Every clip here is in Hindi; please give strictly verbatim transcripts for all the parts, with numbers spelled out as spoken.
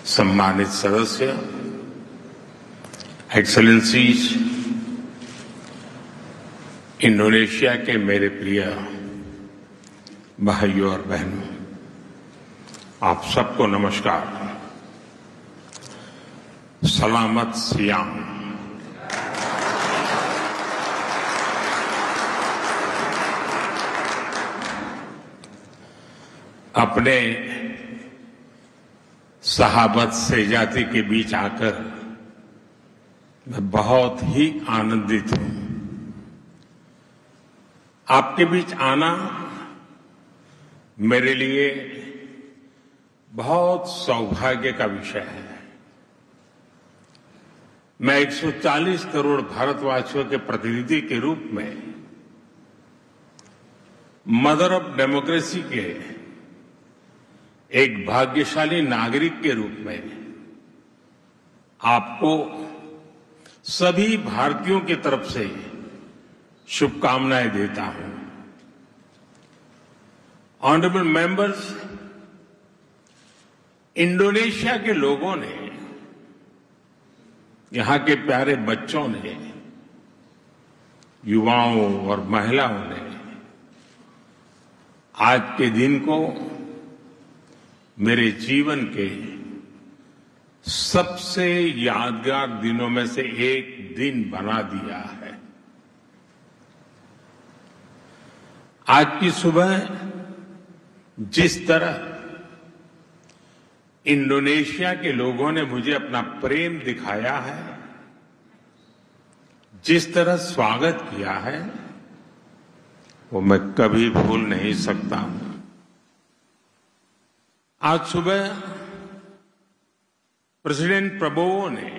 सम्मानित सदस्य, एक्सेलेंसीज, इंडोनेशिया के मेरे प्रिय भाइयों और बहनों, आप सबको नमस्कार। सलामत सियाम। अपने सहाबत सजाती के बीच आकर मैं बहुत ही आनंदित हूं। आपके बीच आना मेरे लिए बहुत सौभाग्य का विषय है। मैं एक सौ चालीस करोड़ भारतवासियों के प्रतिनिधि के रूप में, मदर ऑफ डेमोक्रेसी के एक भाग्यशाली नागरिक के रूप में आपको सभी भारतीयों की तरफ से शुभकामनाएं देता हूं। ऑनरेबल मेंबर्स, इंडोनेशिया के लोगों ने, यहां के प्यारे बच्चों ने, युवाओं और महिलाओं ने आज के दिन को मेरे जीवन के सबसे यादगार दिनों में से एक दिन बना दिया है। आज की सुबह जिस तरह इंडोनेशिया के लोगों ने मुझे अपना प्रेम दिखाया है, जिस तरह स्वागत किया है, वो मैं कभी भूल नहीं सकता हूं। आज सुबह प्रेसिडेंट प्रबोवो ने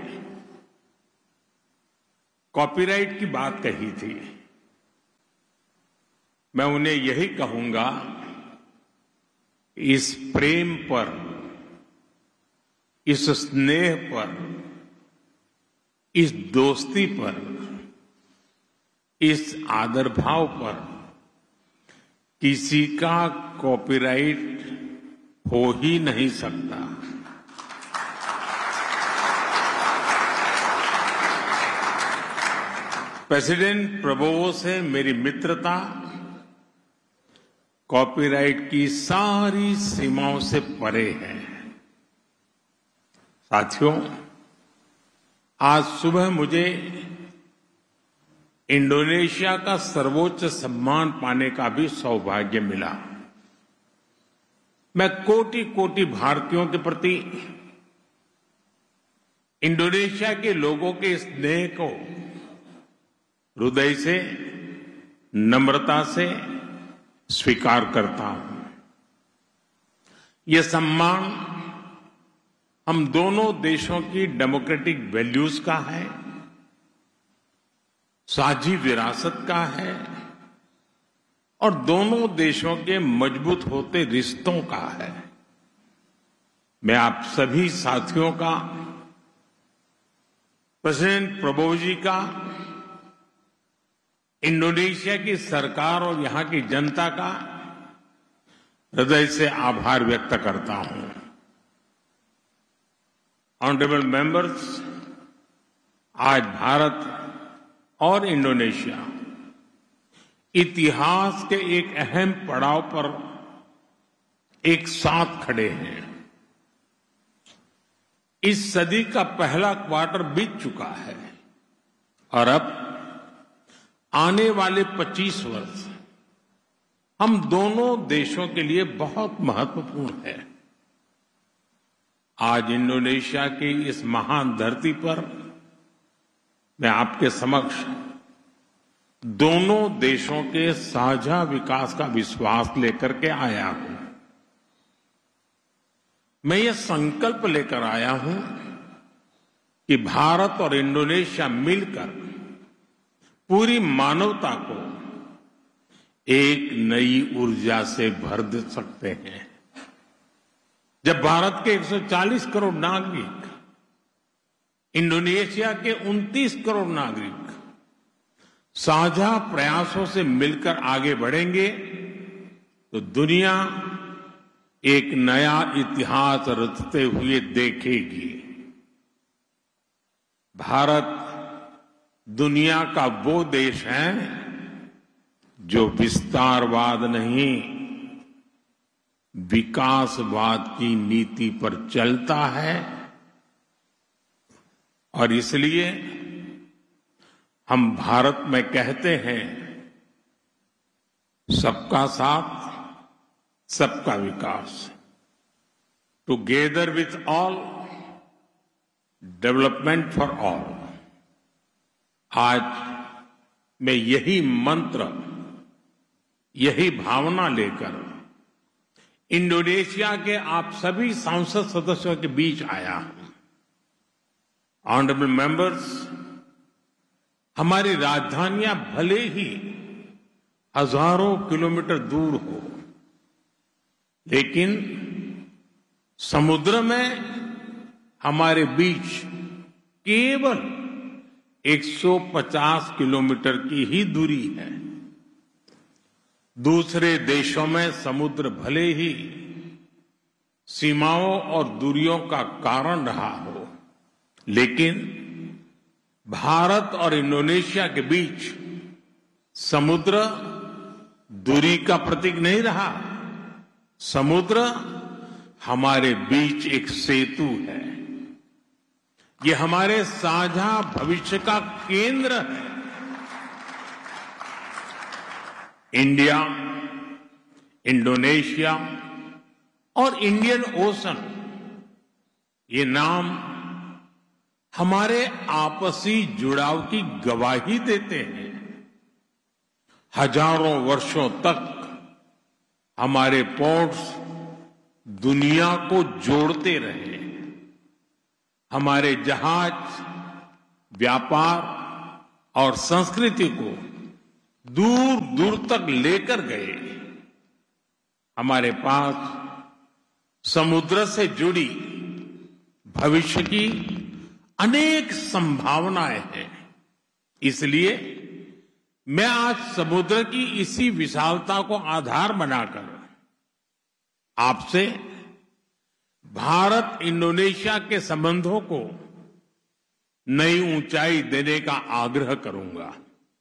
कॉपीराइट की बात कही थी। मैं उन्हें यही कहूंगा, इस प्रेम पर, इस स्नेह पर, इस दोस्ती पर, इस आदर भाव पर किसी का कॉपीराइट हो ही नहीं सकता। प्रेसिडेंट प्रबोवो से मेरी मित्रता कॉपीराइट की सारी सीमाओं से परे है। साथियों, आज सुबह मुझे इंडोनेशिया का सर्वोच्च सम्मान पाने का भी सौभाग्य मिला। मैं कोटि कोटि भारतीयों के प्रति इंडोनेशिया के लोगों के स्नेह को हृदय से, नम्रता से स्वीकार करता हूं। यह सम्मान हम दोनों देशों की डेमोक्रेटिक वैल्यूज का है, साझी विरासत का है और दोनों देशों के मजबूत होते रिश्तों का है। मैं आप सभी साथियों का, प्रेसिडेंट प्रबोवो जी का, इंडोनेशिया की सरकार और यहां की जनता का हृदय से आभार व्यक्त करता हूं। ऑनरेबल मेंबर्स, आज भारत और इंडोनेशिया इतिहास के एक अहम पड़ाव पर एक साथ खड़े हैं। इस सदी का पहला क्वार्टर बीत चुका है और अब आने वाले पच्चीस वर्ष हम दोनों देशों के लिए बहुत महत्वपूर्ण है। आज इंडोनेशिया की इस महान धरती पर मैं आपके समक्ष दोनों देशों के साझा विकास का विश्वास लेकर के आया हूं। मैं ये संकल्प लेकर आया हूं कि भारत और इंडोनेशिया मिलकर पूरी मानवता को एक नई ऊर्जा से भर दे सकते हैं। जब भारत के एक सौ चालीस करोड़ नागरिक, इंडोनेशिया के उनतीस करोड़ नागरिक साझा प्रयासों से मिलकर आगे बढ़ेंगे तो दुनिया एक नया इतिहास रचते हुए देखेगी। भारत दुनिया का वो देश है जो विस्तारवाद नहीं, विकासवाद की नीति पर चलता है और इसलिए हम भारत में कहते हैं सबका साथ, सबका विकास, together with all, development for all. आज मैं यही मंत्र, यही भावना लेकर इंडोनेशिया के आप सभी सांसद सदस्यों के बीच आया हूं। ऑनरेबल मेंबर्स, हमारी राजधानियां भले ही हजारों किलोमीटर दूर हो, लेकिन समुद्र में हमारे बीच केवल एक सौ पचास किलोमीटर की ही दूरी है। दूसरे देशों में समुद्र भले ही सीमाओं और दूरियों का कारण रहा हो, लेकिन भारत और इंडोनेशिया के बीच समुद्र दूरी का प्रतीक नहीं रहा। समुद्र हमारे बीच एक सेतु है। ये हमारे साझा भविष्य का केंद्र है। इंडिया, इंडोनेशिया और इंडियन ओशन, ये नाम हमारे आपसी जुड़ाव की गवाही देते हैं। हजारों वर्षों तक हमारे पोर्ट्स दुनिया को जोड़ते रहे। हमारे जहाज व्यापार और संस्कृति को दूर दूर तक लेकर गए। हमारे पास समुद्र से जुड़ी भविष्य की अनेक संभावनाएं हैं। इसलिए मैं आज समुद्र की इसी विशालता को आधार बनाकर आपसे भारत इंडोनेशिया के संबंधों को नई ऊंचाई देने का आग्रह करूंगा।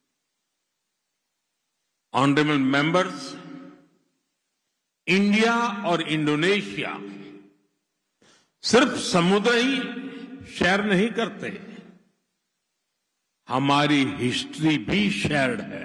ऑनरेबल मेंबर्स, इंडिया और इंडोनेशिया सिर्फ समुद्र ही शेयर नहीं करते, हमारी हिस्ट्री भी शेयर्ड है।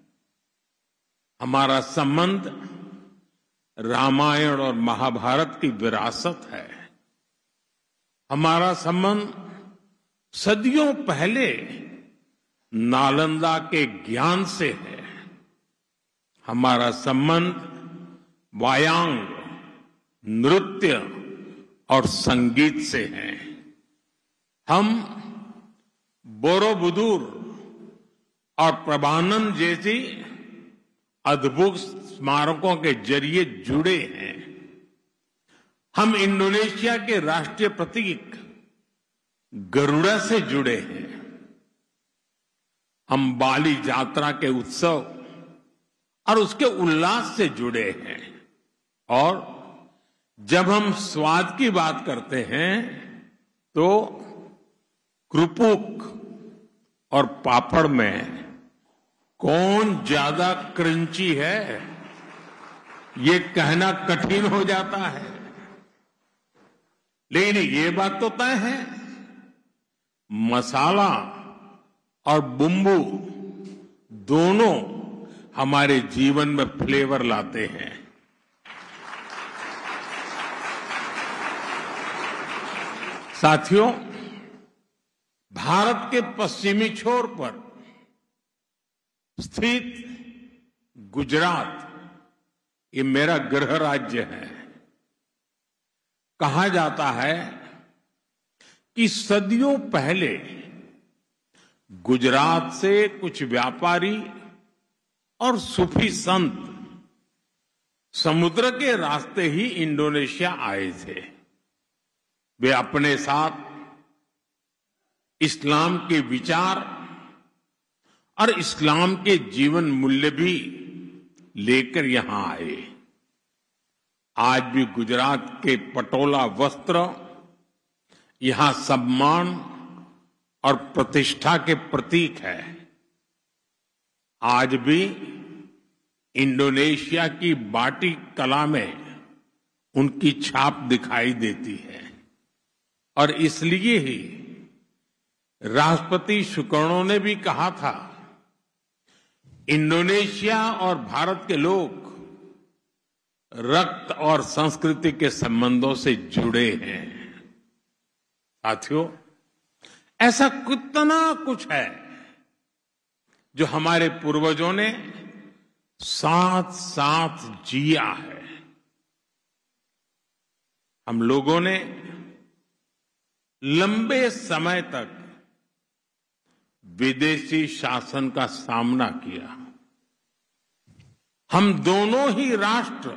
हमारा संबंध रामायण और महाभारत की विरासत है। हमारा संबंध सदियों पहले नालंदा के ज्ञान से है। हमारा संबंध वायांग, नृत्य और संगीत से है। हम बोरोबुदुर और प्रभानंद जैसी अद्भुत स्मारकों के जरिए जुड़े हैं। हम इंडोनेशिया के राष्ट्रीय प्रतीक गरुड़ा से जुड़े हैं। हम बाली यात्रा के उत्सव और उसके उल्लास से जुड़े हैं। और जब हम स्वाद की बात करते हैं तो क्रुपुक और पापड़ में कौन ज्यादा क्रंची है, ये कहना कठिन हो जाता है। लेकिन ये बात तो तय है, मसाला और बुम्बू दोनों हमारे जीवन में फ्लेवर लाते हैं। साथियों, भारत के पश्चिमी छोर पर स्थित गुजरात, ये मेरा गृह राज्य है। कहा जाता है कि सदियों पहले गुजरात से कुछ व्यापारी और सूफी संत समुद्र के रास्ते ही इंडोनेशिया आए थे। वे अपने साथ इस्लाम के विचार और इस्लाम के जीवन मूल्य भी लेकर यहां आए। आज भी गुजरात के पटोला वस्त्र यहां सम्मान और प्रतिष्ठा के प्रतीक है। आज भी इंडोनेशिया की बाटिक कला में उनकी छाप दिखाई देती है और इसलिए ही राष्ट्रपति सुकर्णो ने भी कहा था, इंडोनेशिया और भारत के लोग रक्त और संस्कृति के संबंधों से जुड़े हैं। साथियों, ऐसा कितना कुछ है जो हमारे पूर्वजों ने साथ साथ जिया है। हम लोगों ने लंबे समय तक विदेशी शासन का सामना किया। हम दोनों ही राष्ट्र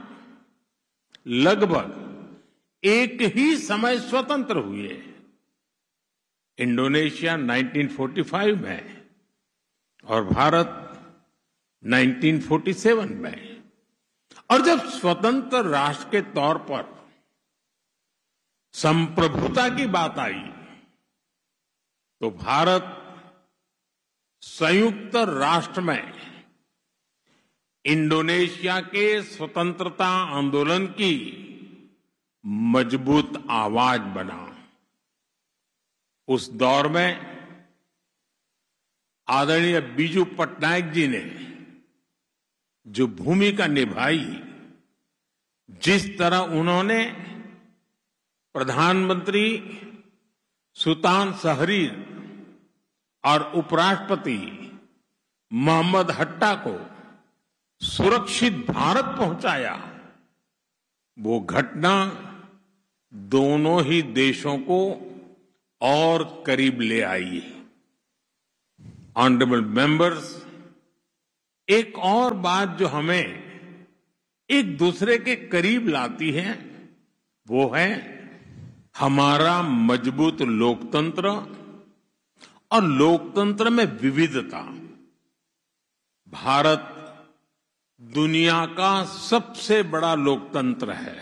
लगभग एक ही समय स्वतंत्र हुए। इंडोनेशिया उन्नीस सौ पैंतालीस में और भारत उन्नीस सौ सैंतालीस में। और जब स्वतंत्र राष्ट्र के तौर पर संप्रभुता की बात आई तो भारत संयुक्त राष्ट्र में इंडोनेशिया के स्वतंत्रता आंदोलन की मजबूत आवाज बना। उस दौर में आदरणीय बीजू पटनायक जी ने जो भूमिका निभाई, जिस तरह उन्होंने प्रधानमंत्री सुल्तान शहरीर और उपराष्ट्रपति मोहम्मद हट्टा को सुरक्षित भारत पहुंचाया, वो घटना दोनों ही देशों को और करीब ले आई। ऑनरेबल मेंबर्स, एक और बात जो हमें एक दूसरे के करीब लाती है वो है हमारा मजबूत लोकतंत्र और लोकतंत्र में विविधता। भारत दुनिया का सबसे बड़ा लोकतंत्र है,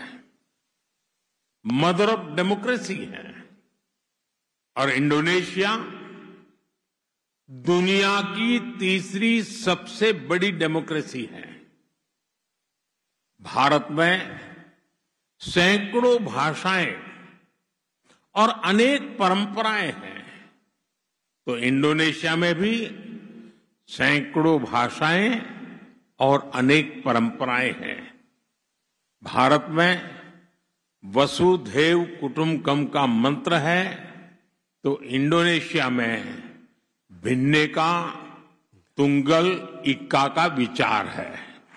मदर ऑफ डेमोक्रेसी है, और इंडोनेशिया दुनिया की तीसरी सबसे बड़ी डेमोक्रेसी है। भारत में सैकड़ों भाषाएं और अनेक परंपराएं हैं, तो इंडोनेशिया में भी सैकड़ों भाषाएं और अनेक परंपराएं हैं। भारत में वसुधैव कुटुंबकम का मंत्र है, तो इंडोनेशिया में भिन्नेका तुंगल इक्का का विचार है।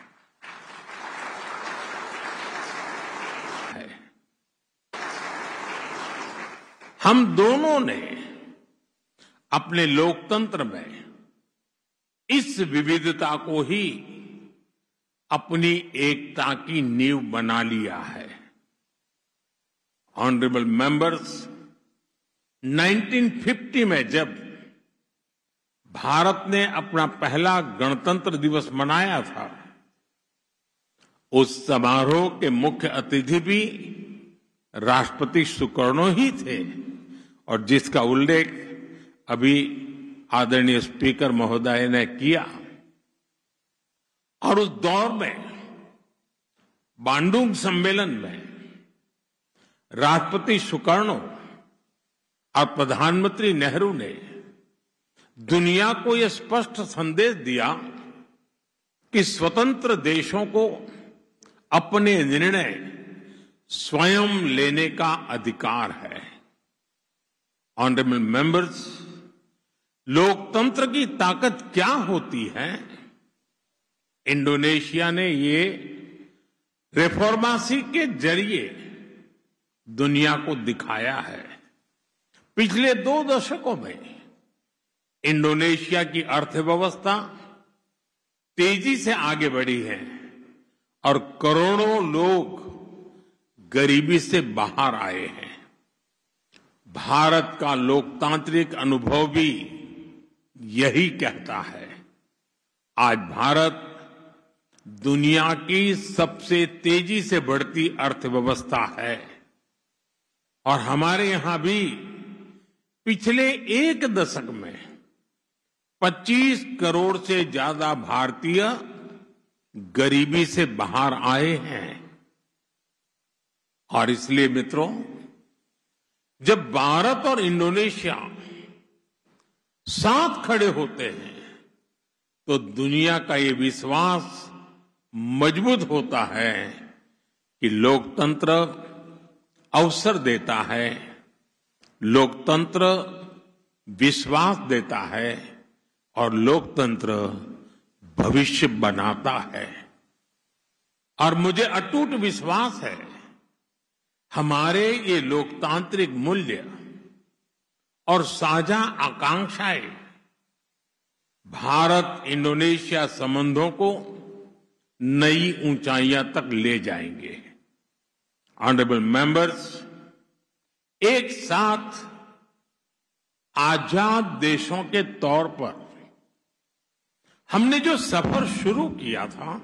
हम दोनों ने अपने लोकतंत्र में इस विविधता को ही अपनी एकता की नींव बना लिया है। ऑनरेबल मेंबर्स, उन्नीस सौ पचास में जब भारत ने अपना पहला गणतंत्र दिवस मनाया था, उस समारोह के मुख्य अतिथि भी राष्ट्रपति सुकर्णो ही थे, और जिसका उल्लेख अभी आदरणीय स्पीकर महोदय ने किया। और उस दौर में बांडुंग सम्मेलन में राष्ट्रपति सुकर्णो और प्रधानमंत्री नेहरू ने दुनिया को यह स्पष्ट संदेश दिया कि स्वतंत्र देशों को अपने निर्णय स्वयं लेने का अधिकार है। ऑनरेबल मेंबर्स, लोकतंत्र की ताकत क्या होती है, इंडोनेशिया ने ये रिफॉर्मेसी के जरिए दुनिया को दिखाया है। पिछले दो दशकों में इंडोनेशिया की अर्थव्यवस्था तेजी से आगे बढ़ी है और करोड़ों लोग गरीबी से बाहर आए हैं। भारत का लोकतांत्रिक अनुभव भी यही कहता है। आज भारत दुनिया की सबसे तेजी से बढ़ती अर्थव्यवस्था है और हमारे यहां भी पिछले एक दशक में पच्चीस करोड़ से ज्यादा भारतीय गरीबी से बाहर आए हैं। और इसलिए मित्रों, जब भारत और इंडोनेशिया साथ खड़े होते हैं तो दुनिया का ये विश्वास मजबूत होता है कि लोकतंत्र अवसर देता है, लोकतंत्र विश्वास देता है और लोकतंत्र भविष्य बनाता है। और मुझे अटूट विश्वास है हमारे ये लोकतांत्रिक मूल्य और साझा आकांक्षाएं भारत इंडोनेशिया संबंधों को नई ऊंचाइयां तक ले जाएंगे। ऑनरेबल मेंबर्स, एक साथ आजाद देशों के तौर पर हमने जो सफर शुरू किया था,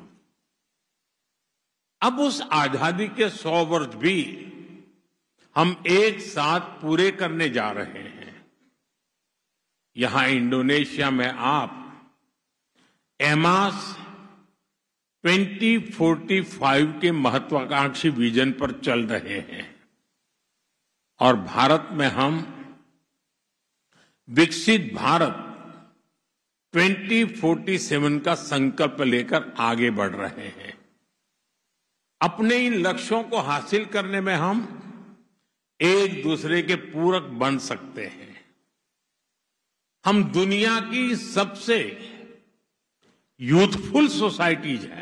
अब उस आजादी के सौ वर्ष भी हम एक साथ पूरे करने जा रहे हैं। यहां इंडोनेशिया में आप एमास ट्वेंटी फोर्टी फाइव के महत्वाकांक्षी विजन पर चल रहे हैं और भारत में हम विकसित भारत ट्वेंटी फोर्टी सेवन का संकल्प लेकर आगे बढ़ रहे हैं। अपने इन लक्ष्यों को हासिल करने में हम एक दूसरे के पूरक बन सकते हैं। हम दुनिया की सबसे यूथफुल सोसाइटीज हैं।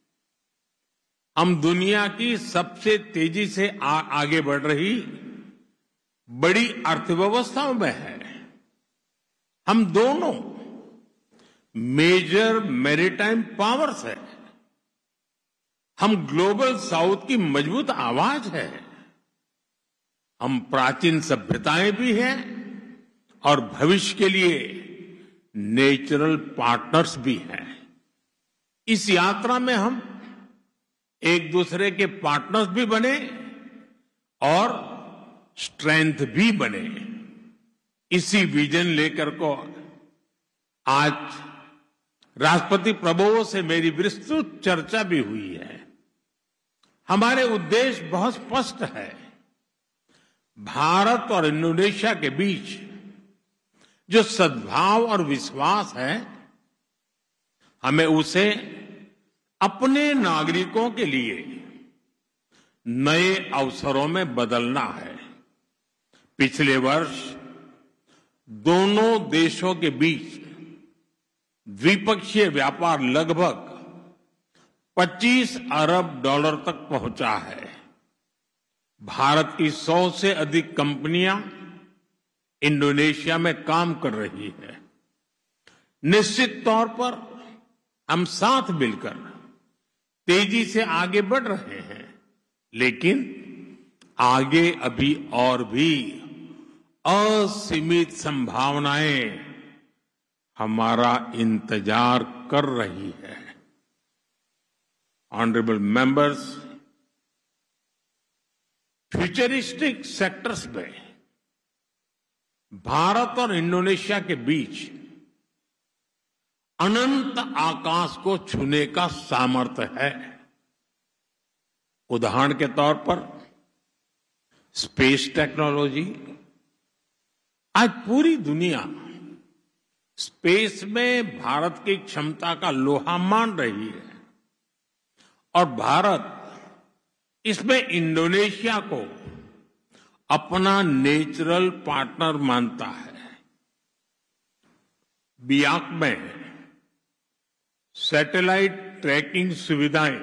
हम दुनिया की सबसे तेजी से आ, आगे बढ़ रही बड़ी अर्थव्यवस्थाओं में हैं। हम दोनों मेजर मैरीटाइम पावर्स हैं। हम ग्लोबल साउथ की मजबूत आवाज है। हम प्राचीन सभ्यताएं भी हैं और भविष्य के लिए नेचुरल पार्टनर्स भी हैं। इस यात्रा में हम एक दूसरे के पार्टनर्स भी बने और स्ट्रेंथ भी बने। इसी विजन लेकर को आज राष्ट्रपति प्रभुओं से मेरी विस्तृत चर्चा भी हुई है। हमारे उद्देश्य बहुत स्पष्ट है। भारत और इंडोनेशिया के बीच जो सद्भाव और विश्वास है, हमें उसे अपने नागरिकों के लिए नए अवसरों में बदलना है। पिछले वर्ष दोनों देशों के बीच द्विपक्षीय व्यापार लगभग पच्चीस अरब डॉलर तक पहुंचा है। भारत की सौ से अधिक कंपनियां इंडोनेशिया में काम कर रही है। निश्चित तौर पर हम साथ मिलकर तेजी से आगे बढ़ रहे हैं, लेकिन आगे अभी और भी असीमित संभावनाएं हमारा इंतजार कर रही है। ऑनरेबल मेंबर्स, फ्यूचरिस्टिक सेक्टर्स में भारत और इंडोनेशिया के बीच अनंत आकाश को छूने का सामर्थ्य है। उदाहरण के तौर पर स्पेस टेक्नोलॉजी। आज पूरी दुनिया स्पेस में भारत की क्षमता का लोहा मान रही है और भारत इसमें इंडोनेशिया को अपना नेचुरल पार्टनर मानता है। बियाक में सैटेलाइट ट्रैकिंग सुविधाएं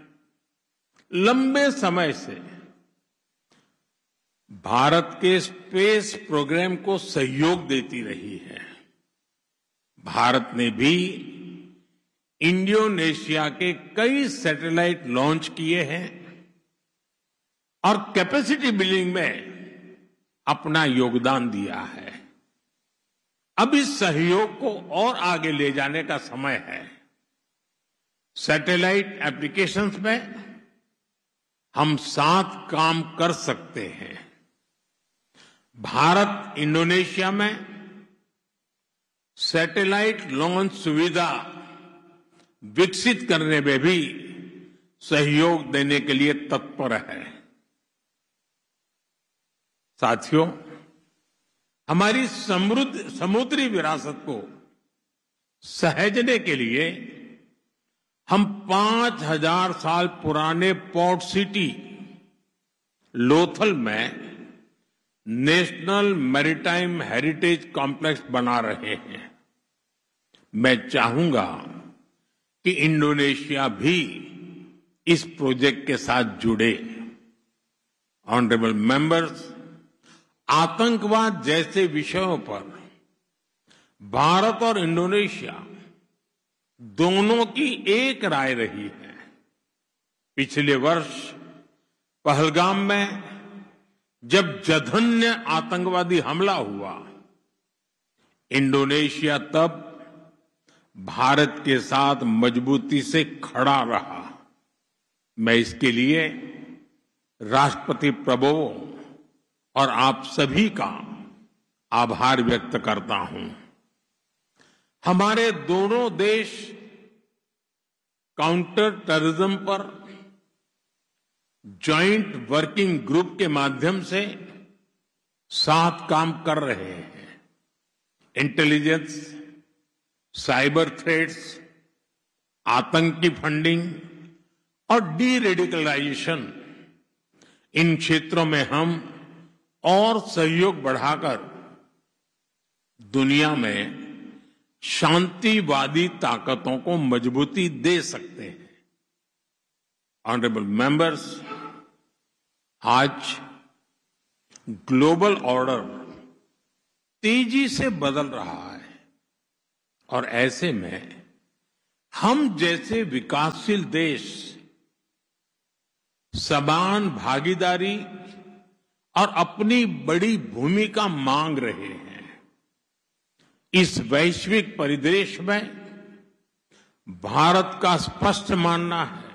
लंबे समय से भारत के स्पेस प्रोग्राम को सहयोग देती रही है। भारत ने भी इंडोनेशिया के कई सैटेलाइट लॉन्च किए हैं और कैपेसिटी बिल्डिंग में अपना योगदान दिया है। अब इस सहयोग को और आगे ले जाने का समय है। सैटेलाइट एप्लीकेशंस में हम साथ काम कर सकते हैं। भारत इंडोनेशिया में सैटेलाइट लॉन्च सुविधा विकसित करने में भी सहयोग देने के लिए तत्पर है। साथियों, हमारी समृद्ध समुद्री विरासत को सहेजने के लिए हम पांच हजार साल पुराने पोर्ट सिटी लोथल में नेशनल मैरीटाइम हेरिटेज कॉम्प्लेक्स बना रहे हैं। मैं चाहूंगा कि इंडोनेशिया भी इस प्रोजेक्ट के साथ जुड़े। ऑनरेबल मेंबर्स, आतंकवाद जैसे विषयों पर भारत और इंडोनेशिया दोनों की एक राय रही है। पिछले वर्ष पहलगाम में जब जघन्य आतंकवादी हमला हुआ, इंडोनेशिया तब भारत के साथ मजबूती से खड़ा रहा। मैं इसके लिए राष्ट्रपति प्रभुओं और आप सभी का आभार व्यक्त करता हूं। हमारे दोनों देश काउंटर टेररिज्म पर जॉइंट वर्किंग ग्रुप के माध्यम से साथ काम कर रहे हैं। इंटेलिजेंस, साइबर थ्रेट्स, आतंकी फंडिंग और डी रेडिकलाइजेशन, इन क्षेत्रों में हम और सहयोग बढ़ाकर दुनिया में शांतिवादी ताकतों को मजबूती दे सकते हैं। ऑनरेबल मेंबर्स, आज ग्लोबल ऑर्डर तेजी से बदल रहा है और ऐसे में हम जैसे विकासशील देश समान भागीदारी और अपनी बड़ी भूमिका मांग रहे हैं। इस वैश्विक परिदृश्य में भारत का स्पष्ट मानना है,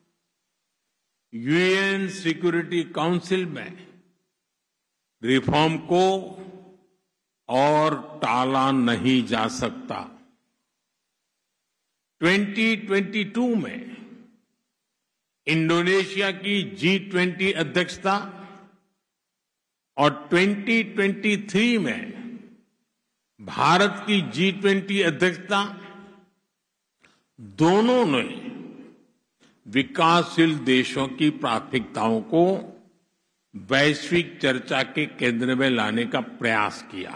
यूएन सिक्योरिटी काउंसिल में रिफॉर्म को और टाला नहीं जा सकता। दो हज़ार बाईस में इंडोनेशिया की जी ट्वेंटी अध्यक्षता और दो हज़ार तेईस में भारत की जी ट्वेंटी अध्यक्षता, दोनों ने विकासशील देशों की प्राथमिकताओं को वैश्विक चर्चा के केंद्र में लाने का प्रयास किया।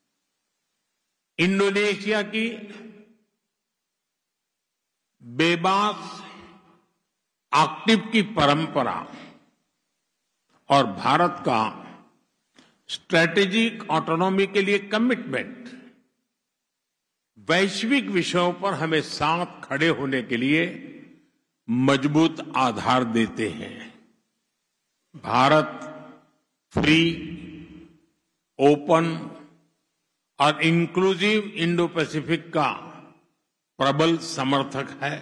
इंडोनेशिया की बेबास एक्टिव की परंपरा और भारत का स्ट्रेटेजिक ऑटोनॉमी के लिए कमिटमेंट वैश्विक विषयों पर हमें साथ खड़े होने के लिए मजबूत आधार देते हैं। भारत फ्री, ओपन और इंक्लूसिव इंडो पैसिफिक का प्रबल समर्थक है।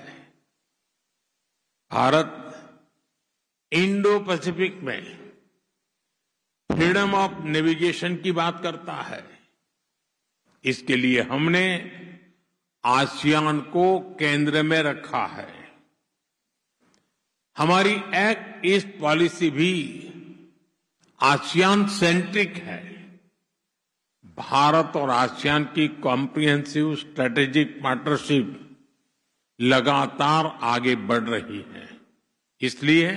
भारत इंडो पैसिफिक में फ्रीडम ऑफ नेविगेशन की बात करता है। इसके लिए हमने आसियान को केंद्र में रखा है। हमारी एक्ट ईस्ट पॉलिसी भी आसियान सेंट्रिक है। भारत और आसियान की कॉम्प्रिहेंसिव स्ट्रेटेजिक पार्टनरशिप लगातार आगे बढ़ रही है। इसलिए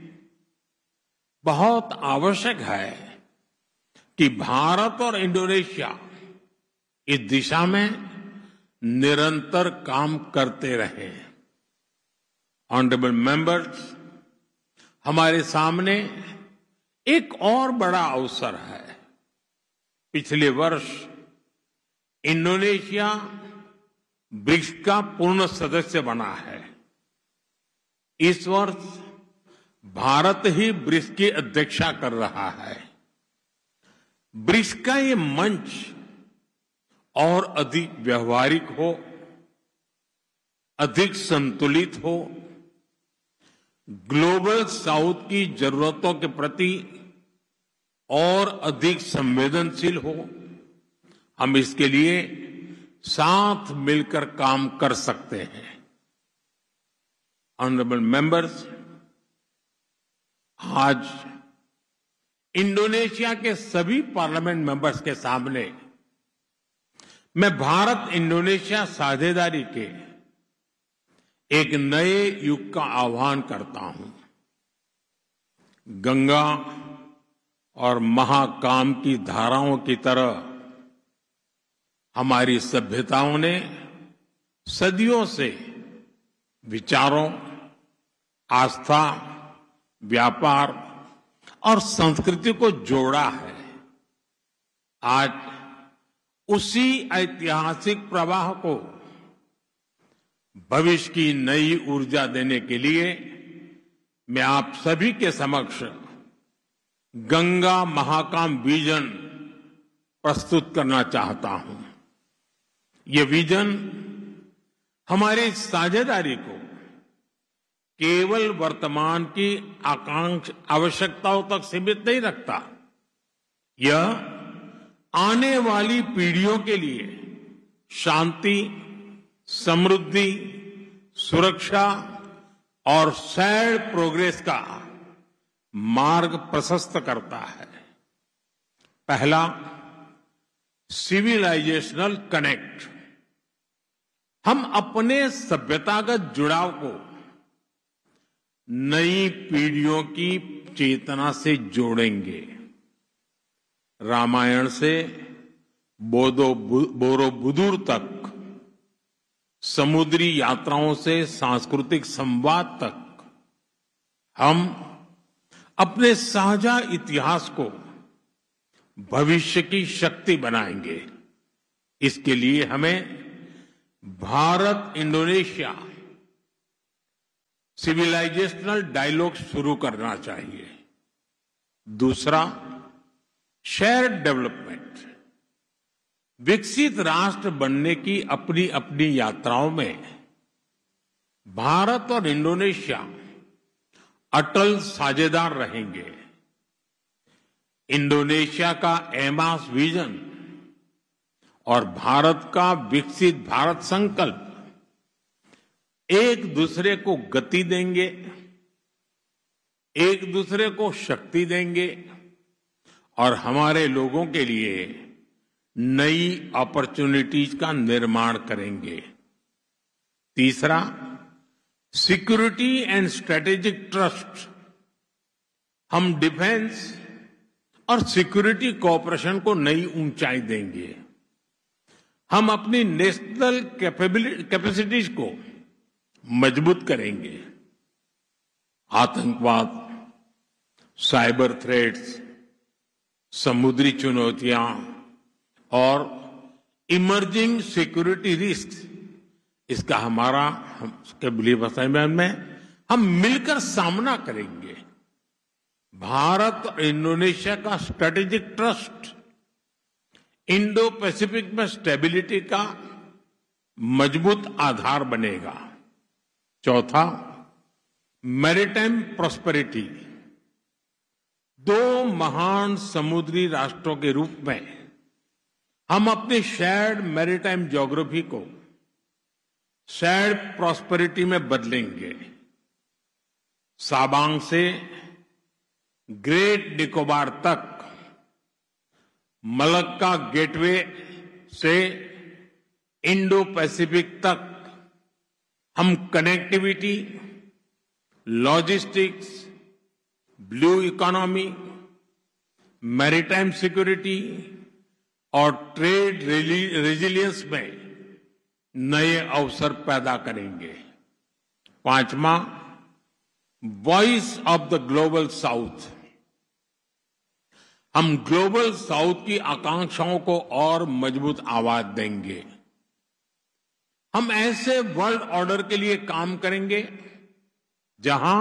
बहुत आवश्यक है कि भारत और इंडोनेशिया इस दिशा में निरंतर काम करते रहें। ऑनरेबल मेंबर्स, हमारे सामने एक और बड़ा अवसर है। पिछले वर्ष इंडोनेशिया ब्रिक्स का पूर्ण सदस्य बना है। इस वर्ष भारत ही ब्रिक्स की अध्यक्षता कर रहा है। ब्रिक्स का ये मंच और अधिक व्यवहारिक हो, अधिक संतुलित हो, ग्लोबल साउथ की जरूरतों के प्रति और अधिक संवेदनशील हो। हम इसके लिए साथ मिलकर काम कर सकते हैं। ऑनरेबल मेंबर्स, आज इंडोनेशिया के सभी पार्लियामेंट मेंबर्स के सामने मैं भारत इंडोनेशिया साझेदारी के एक नए युग का आह्वान करता हूं। गंगा और महाकाम की धाराओं की तरह हमारी सभ्यताओं ने सदियों से विचारों, आस्था, व्यापार और संस्कृति को जोड़ा है। आज उसी ऐतिहासिक प्रवाह को भविष्य की नई ऊर्जा देने के लिए मैं आप सभी के समक्ष गंगा महाकाम विजन प्रस्तुत करना चाहता हूं। ये विजन हमारी साझेदारी को केवल वर्तमान की आकांक्षा आवश्यकताओं तक सीमित नहीं रखता। यह आने वाली पीढ़ियों के लिए शांति, समृद्धि, सुरक्षा और शेयर्ड प्रोग्रेस का मार्ग प्रशस्त करता है। पहला, सिविलाइजेशनल कनेक्ट। हम अपने सभ्यतागत जुड़ाव को नई पीढ़ियों की चेतना से जोड़ेंगे। रामायण से बोधो बोरोबुदुर तक, समुद्री यात्राओं से सांस्कृतिक संवाद तक हम अपने साझा इतिहास को भविष्य की शक्ति बनाएंगे। इसके लिए हमें भारत इंडोनेशिया सिविलाइजेशनल डायलॉग शुरू करना चाहिए। दूसरा, शेयर्ड डेवलपमेंट। विकसित राष्ट्र बनने की अपनी अपनी यात्राओं में भारत और इंडोनेशिया अटल साझेदार रहेंगे। इंडोनेशिया का एमास विजन और भारत का विकसित भारत संकल्प एक दूसरे को गति देंगे, एक दूसरे को शक्ति देंगे और हमारे लोगों के लिए नई अपॉर्चुनिटीज का निर्माण करेंगे। तीसरा, सिक्योरिटी एंड स्ट्रेटेजिक ट्रस्ट। हम डिफेंस और सिक्योरिटी कोऑपरेशन को नई ऊंचाई देंगे। हम अपनी नेशनल कैपेबिलिटी कैपेसिटीज को मजबूत करेंगे। आतंकवाद, साइबर थ्रेट्स, समुद्री चुनौतियां और इमर्जिंग सिक्योरिटी रिस्क, इसका हमारा हम में हम मिलकर सामना करेंगे। भारत और इंडोनेशिया का स्ट्रेटेजिक ट्रस्ट इंडो पैसिफिक में स्टेबिलिटी का मजबूत आधार बनेगा। चौथा, मैरीटाइम प्रॉस्पेरिटी। दो महान समुद्री राष्ट्रों के रूप में हम अपनी शेयर्ड मैरीटाइम ज्योग्राफी को शेयर्ड प्रॉस्पेरिटी में बदलेंगे। साबांग से ग्रेट निकोबार तक, मलक्का गेटवे से इंडो पैसिफिक तक हम connectivity, logistics, blue economy, maritime security और ट्रेड रेजिलियंस में नए अवसर पैदा करेंगे। पांचवा, voice of the global south. हम ग्लोबल साउथ की आकांक्षाओं को और मजबूत आवाज देंगे। हम ऐसे वर्ल्ड ऑर्डर के लिए काम करेंगे जहां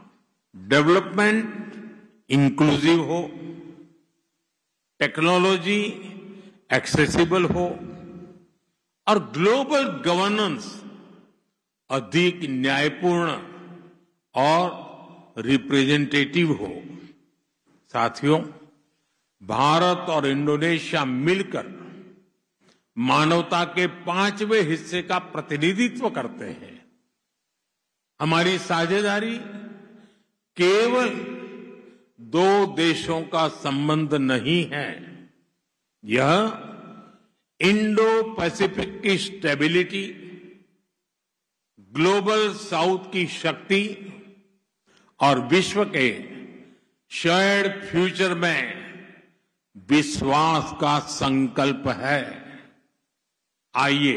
डेवलपमेंट इंक्लूसिव हो, टेक्नोलॉजी एक्सेसिबल हो और ग्लोबल गवर्नेंस अधिक न्यायपूर्ण और रिप्रेजेंटेटिव हो। साथियों, भारत और इंडोनेशिया मिलकर मानवता के पांचवें हिस्से का प्रतिनिधित्व करते हैं। हमारी साझेदारी केवल दो देशों का संबंध नहीं है, यह इंडो पैसिफिक की स्टेबिलिटी, ग्लोबल साउथ की शक्ति और विश्व के शेयर्ड फ्यूचर में विश्वास का संकल्प है। आइए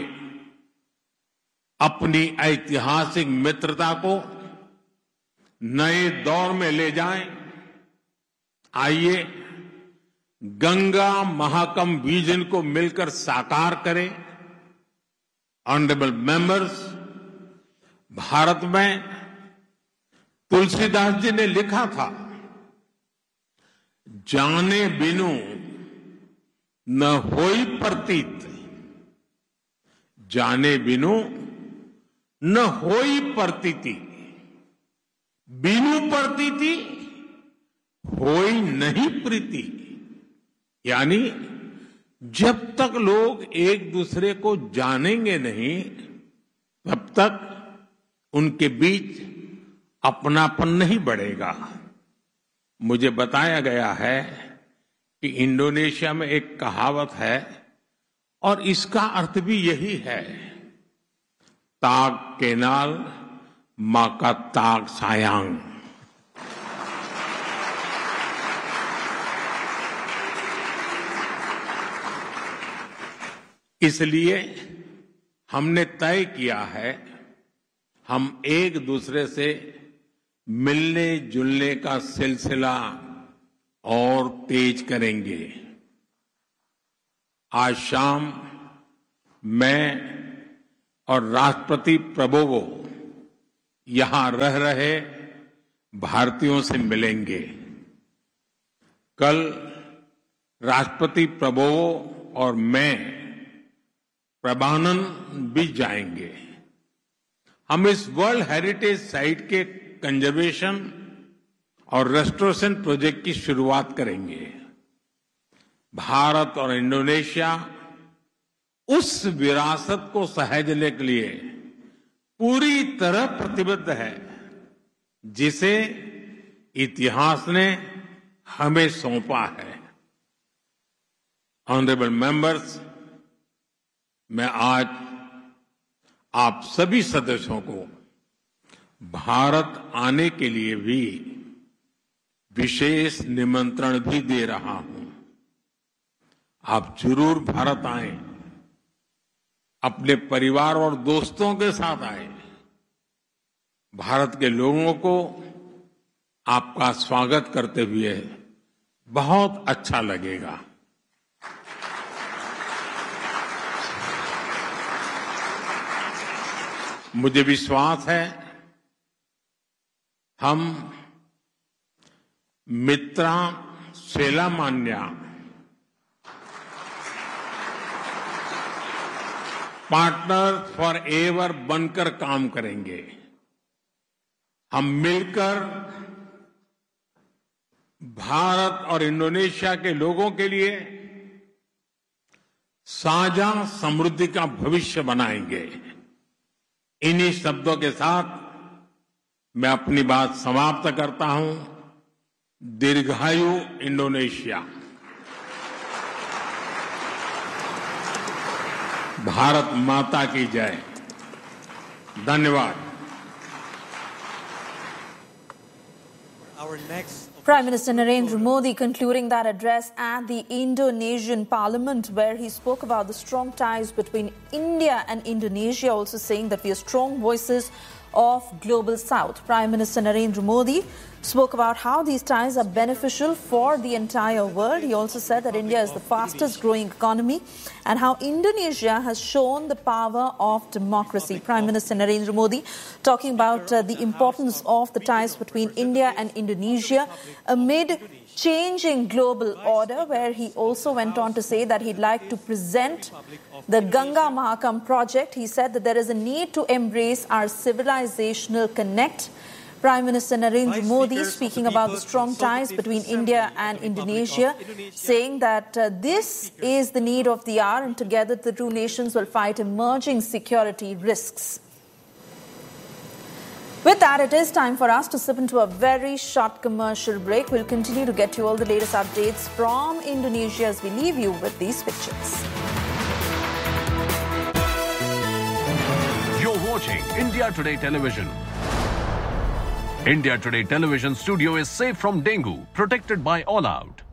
अपनी ऐतिहासिक मित्रता को नए दौर में ले जाएं। आइए गंगा महाकम विजन को मिलकर साकार करें। ऑनरेबल मेंबर्स, भारत में तुलसीदास जी ने लिखा था, जाने बिनु न होई प्रतीत, जाने बिनु न होई प्रतीति, बिनु प्रतीति होई नहीं प्रीति। यानी जब तक लोग एक दूसरे को जानेंगे नहीं, तब तक उनके बीच अपनापन नहीं बढ़ेगा। मुझे बताया गया है कि इंडोनेशिया में एक कहावत है और इसका अर्थ भी यही है, ताक केनाल माका ताक सायांग। इसलिए हमने तय किया है, हम एक दूसरे से मिलने जुलने का सिलसिला और तेज करेंगे। आज शाम मैं और राष्ट्रपति प्रबोवो यहां रह रहे भारतीयों से मिलेंगे। कल राष्ट्रपति प्रबोवो और मैं प्रबानन भी जाएंगे। हम इस वर्ल्ड हेरिटेज साइट के कंजर्वेशन और रेस्टोरेशन प्रोजेक्ट की शुरुआत करेंगे। भारत और इंडोनेशिया उस विरासत को सहेजने के लिए पूरी तरह प्रतिबद्ध है, जिसे इतिहास ने हमें सौंपा है। ऑनरेबल मेंबर्स, मैं आज आप सभी सदस्यों को भारत आने के लिए भी विशेष निमंत्रण भी दे रहा हूं। आप जरूर भारत आएं, अपने परिवार और दोस्तों के साथ आएं। भारत के लोगों को आपका स्वागत करते हुए बहुत अच्छा लगेगा। मुझे विश्वास है हम मित्रा सेलामान्या पार्टनर फॉर एवर बनकर काम करेंगे। हम मिलकर भारत और इंडोनेशिया के लोगों के लिए साझा समृद्धि का भविष्य बनाएंगे। इन्हीं शब्दों के साथ मैं अपनी बात समाप्त करता हूं। दीर्घायु इंडोनेशिया। भारत माता की जय। धन्यवाद। Prime Minister Narendra Modi concluding that address at the Indonesian Parliament, where he spoke about the strong ties between India and Indonesia, also saying that we are strong voices of Global South. Prime Minister Narendra Modi spoke about how these ties are beneficial for the entire world. He also said that India is the fastest growing economy and how Indonesia has shown the power of democracy. Prime Minister Narendra Modi talking about uh, the importance of the ties between India and Indonesia amid changing global order, where he also went on to say that he'd like to present the Ganga Mahakam project. He said that there is a need to embrace our civilizational connect. Prime Minister Narendra Modi speaking about the strong ties between India and Indonesia, saying that uh, this is the need of the hour and together the two nations will fight emerging security risks. With that, it is time for us to slip into a very short commercial break. We'll continue to get you all the latest updates from Indonesia as we leave you with these pictures. You're watching India Today Television. India Today Television studio is safe from dengue, protected by All Out.